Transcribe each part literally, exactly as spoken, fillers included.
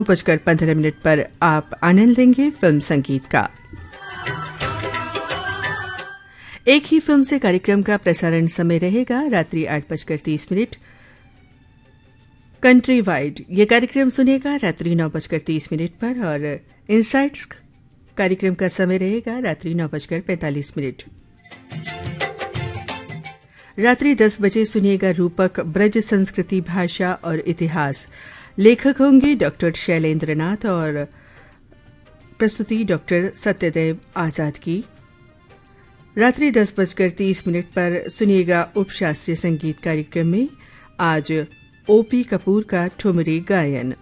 बजकर पंद्रह मिनट पर आप आनंद लेंगे फिल्म संगीत का। एक ही फिल्म से कार्यक्रम का प्रसारण समय रहेगा रात्रि आठ बजकर तीस मिनट। कंट्री वाइड ये कार्यक्रम सुनेगा रात्रि नौ बजकर तीस मिनट पर और इनसाइट्स कार्यक्रम का समय रहेगा रात्रि नौ बजकर पैंतालीस मिनट। रात्रि दस बजे सुनिएगा रूपक ब्रज संस्कृति भाषा और इतिहास। लेखक होंगे डॉक्टर शैलेंद्र नाथ और प्रस्तुति डॉक्टर सत्यदेव आजाद की। रात्रि दस बजकर तीस मिनट पर सुनिएगा उपशास्त्रीय संगीत कार्यक्रम में आज ओपी कपूर का ठुमरी गायन।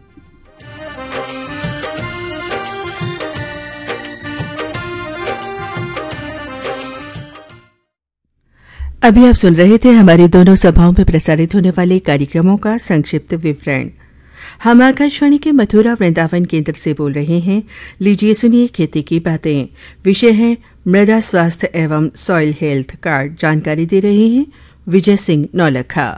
अभी आप सुन रहे थे हमारी दोनों सभाओं में प्रसारित होने वाले कार्यक्रमों का संक्षिप्त विवरण। हम आकाशवाणी के मथुरा वृंदावन केंद्र से बोल रहे हैं। लीजिए सुनिए खेती की बातें। विषय है मृदा स्वास्थ्य एवं सॉइल हेल्थ कार्ड। जानकारी दे रहे हैं विजय सिंह नौलखा।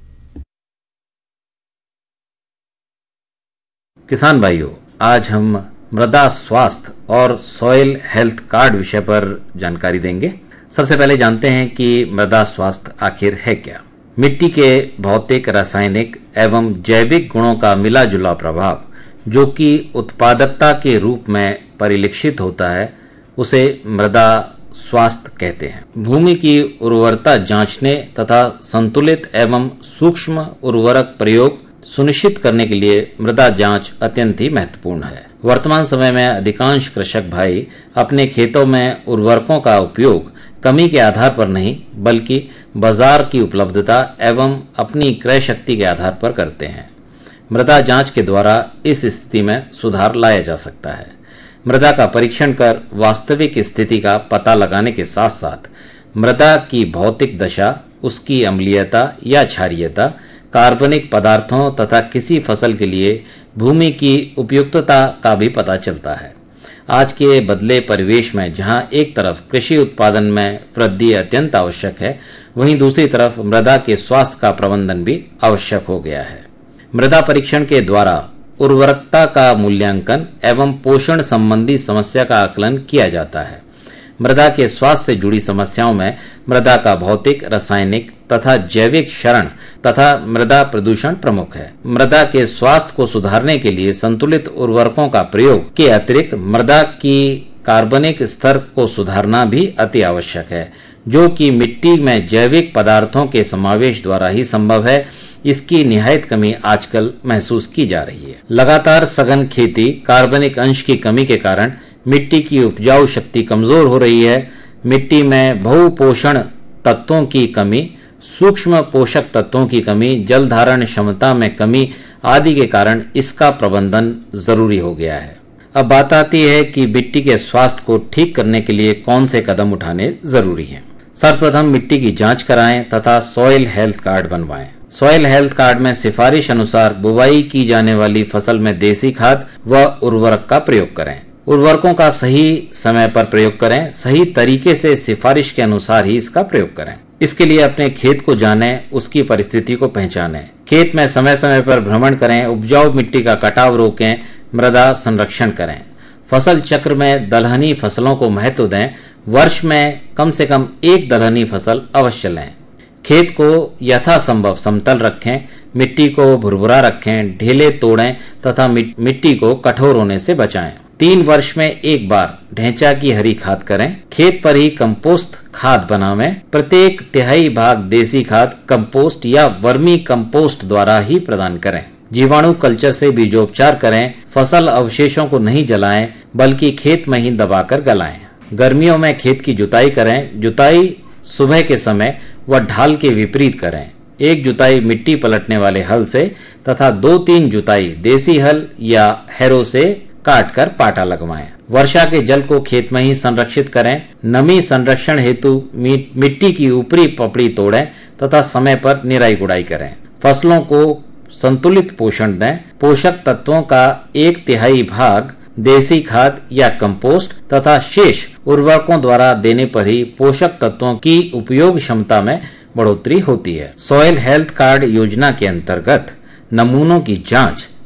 किसान भाइयों, आज हम मृदा स्वास्थ्य और सॉइल हेल्थ कार्ड विषय पर जानकारी देंगे। सबसे पहले जानते हैं कि मृदा स्वास्थ्य आखिर है क्या। मिट्टी के भौतिक, रासायनिक एवं जैविक गुणों का मिला जुला प्रभाव जो कि उत्पादकता के रूप में परिलक्षित होता है, उसे मृदा स्वास्थ्य कहते हैं। भूमि की उर्वरता जांचने तथा संतुलित एवं सूक्ष्म उर्वरक प्रयोग सुनिश्चित करने के लिए मृदा जांच अत्यंत ही महत्वपूर्ण है। वर्तमान समय में अधिकांश कृषक भाई अपने खेतों में उर्वरकों का उपयोग कमी के आधार पर नहीं, बल्कि बाजार की उपलब्धता एवं अपनी क्रय शक्ति के आधार पर करते हैं। मृदा जांच के द्वारा इस स्थिति में सुधार लाया जा सकता है। मृदा का परीक्षण कर वास्तविक स्थिति का पता लगाने के साथ साथ मृदा की भौतिक दशा, उसकी अम्लीयता या क्षारीयता, कार्बनिक पदार्थों तथा किसी फसल के लिए भूमि की उपयुक्तता का भी पता चलता है। आज के बदले परिवेश में जहां एक तरफ कृषि उत्पादन में वृद्धि अत्यंत आवश्यक है, वहीं दूसरी तरफ मृदा के स्वास्थ्य का प्रबंधन भी आवश्यक हो गया है। मृदा परीक्षण के द्वारा उर्वरकता का मूल्यांकन एवं पोषण संबंधी समस्या का आकलन किया जाता है। मृदा के स्वास्थ्य से जुड़ी समस्याओं में मृदा का भौतिक, रासायनिक तथा जैविक क्षरण तथा मृदा प्रदूषण प्रमुख है। मृदा के स्वास्थ्य को सुधारने के लिए संतुलित उर्वरकों का प्रयोग के अतिरिक्त मृदा की कार्बनिक स्तर को सुधारना भी अति आवश्यक है, जो कि मिट्टी में जैविक पदार्थों के समावेश द्वारा ही संभव है। इसकी निहायत कमी आजकल महसूस की जा रही है। लगातार सघन खेती, कार्बनिक अंश की कमी के कारण मिट्टी की उपजाऊ शक्ति कमजोर हो रही है। मिट्टी में बहुपोषण तत्वों की कमी, सूक्ष्म पोषक तत्वों की कमी, जल धारण क्षमता में कमी आदि के कारण इसका प्रबंधन जरूरी हो गया है। अब बात आती है कि मिट्टी के स्वास्थ्य को ठीक करने के लिए कौन से कदम उठाने जरूरी हैं। सर्वप्रथम मिट्टी की जांच कराएं तथा सॉइल हेल्थ कार्ड बनवाएं। सॉइल हेल्थ कार्ड में सिफारिश अनुसार बुवाई की जाने वाली फसल में देसी खाद व उर्वरक का प्रयोग करें। उर्वरकों का सही समय पर प्रयोग करें। सही तरीके से सिफारिश के अनुसार ही इसका प्रयोग करें। इसके लिए अपने खेत को जानें, उसकी परिस्थिति को पहचानें। खेत में समय समय पर भ्रमण करें। उपजाऊ मिट्टी का कटाव रोकें। मृदा संरक्षण करें। फसल चक्र में दलहनी फसलों को महत्व दें। वर्ष में कम से कम एक दलहनी फसल अवश्य लें। खेत को यथासंभव समतल रखें। मिट्टी को भुरभुरा रखें। ढेले तोड़ें तथा मिट्टी को कठोर होने से बचाएं। तीन वर्ष में एक बार ढैंचा की हरी खाद करें। खेत पर ही कंपोस्ट खाद बनावें। प्रत्येक तिहाई भाग देसी खाद, कंपोस्ट या वर्मी कंपोस्ट द्वारा ही प्रदान करें। जीवाणु कल्चर से बीजोपचार करें। फसल अवशेषों को नहीं जलाएं, बल्कि खेत में ही दबाकर गलाएं। गर्मियों में खेत की जुताई करें। जुताई सुबह के समय व ढाल के विपरीत करें। एक जुताई मिट्टी पलटने वाले हल से तथा दो तीन जुताई देसी हल या हैरो से काट कर पाटा लगवाएं। वर्षा के जल को खेत में ही संरक्षित करें। नमी संरक्षण हेतु मिट्टी की ऊपरी पपड़ी तोड़ें तथा समय पर निराई गुड़ाई करें। फसलों को संतुलित पोषण दें। पोषक तत्वों का एक तिहाई भाग देसी खाद या कंपोस्ट तथा शेष उर्वरकों द्वारा देने पर ही पोषक तत्वों की उपयोग क्षमता में बढ़ोतरी होती है। सॉइल हेल्थ कार्ड योजना के अंतर्गत नमूनों की जांच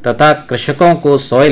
तथा कृषकों को सॉइल